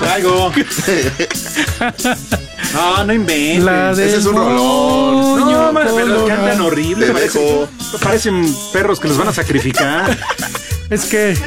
traigo. No inventes. Ese es un rolón. No, pero cantan horrible. Parecen perros que los van a sacrificar. Es que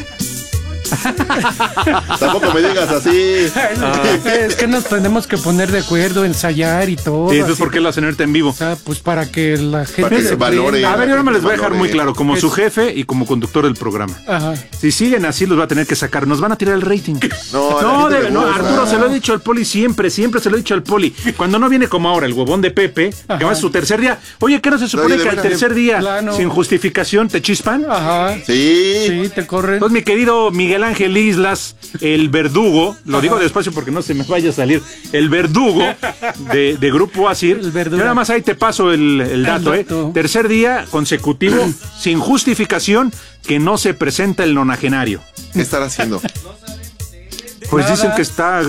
Tampoco me digas así. es que nos tenemos que poner de acuerdo, ensayar y todo. Sí, entonces, así ¿por qué lo hacen ahorita en vivo? O sea, pues para que la gente Para que se valore. A ver, yo no me les voy a dejar valore. muy claro, como su jefe y como conductor del programa. Ajá. Si siguen así, los va a tener que sacar. Nos van a tirar el rating. No, a la gente le gusta. Arturo, se lo he dicho al Poli siempre se lo he dicho al Poli. Cuando no viene como ahora el huevón de Pepe, que va a su tercer día. Oye, ¿qué no se supone de que al veras. tercer día, Plano. sin justificación, te chispan? Ajá. Sí. Sí, te corren. Entonces, mi querido Miguel Ángel Islas, el verdugo, lo digo despacio porque no se me vaya a salir, el verdugo de Grupo Asir. El verdugo. Yo nada más ahí te paso el dato, dato. Tercer día consecutivo, sin justificación, que no se presenta el nonagenario. ¿Qué estará haciendo? Pues Nada. dicen que está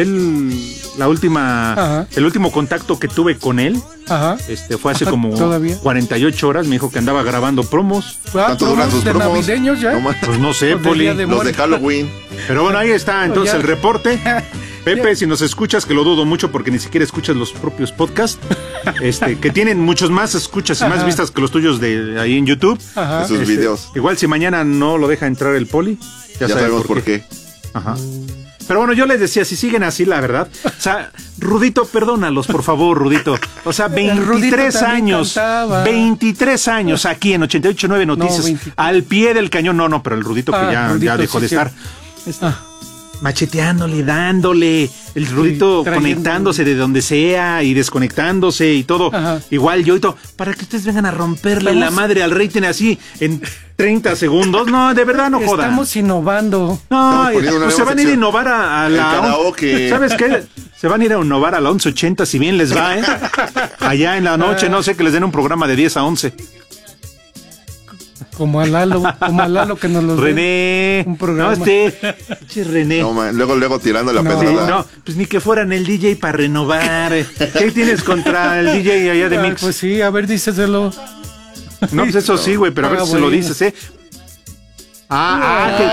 Ajá. el último contacto que tuve con él, Ajá. fue hace como ¿Todavía? 48 horas, me dijo que andaba grabando promos. ¿Cuánto duran sus de promos? navideños ya. No más. Pues no sé, Los del Poli. Día de Los de Muertos. Halloween. Pero bueno, ahí está entonces ya. el reporte. Pepe, si nos escuchas, que lo dudo mucho porque ni siquiera escuchas los propios podcasts, que tienen muchos más escuchas y más Ajá. vistas que los tuyos de ahí en YouTube. Ajá. Sus videos. Igual si mañana no lo deja entrar el Poli, Ya sabemos por qué. Ajá. Pero bueno, yo les decía, si siguen así, la verdad. O sea, Rudito, perdónalos, por favor, Rudito. O sea, El Rudito 23 también años. cantaba. 23 años aquí en 88.9 Noticias. 20. Al pie del cañón. No, pero el Rudito que Rudito, ya dejó sí, de sí. estar. Macheteándole, dándole, el Rudito trayendo. conectándose de donde sea y desconectándose y todo. Ajá. Igual yo y todo, para que ustedes vengan a romperle Estamos- la madre al rating así en 30 segundos. No, de verdad no jodan. Estamos innovando. No, Estamos poniendo una pues se nueva van a ir a sección. innovar a El la... karaoke. ¿Sabes qué? Se van a ir a innovar a la 11:80 si bien les va, ¿eh? Allá en la noche, no sé, que les den un programa de 10 a 11. Como a Lalo que nos los dé René. un programa. No, pinche René. No, man, luego tirando la No. Sí, pedrada. no, pues ni que fueran el DJ para renovar. ¿Qué tienes contra el DJ allá de Ay, Mix? pues sí, a ver, díseselo. No, pues eso sí, güey, pero a ver si se lo bueno. dices, ¿eh? Que